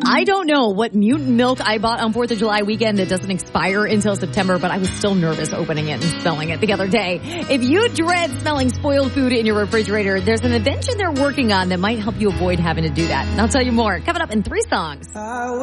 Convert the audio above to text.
I don't know what mutant milk I bought on 4th of July weekend that doesn't expire until September, but I was still nervous opening it and smelling it the other day. If you dread smelling spoiled food in your refrigerator, there's an invention they're working on that might help you avoid having to do that. And I'll tell you more coming up in 3 songs.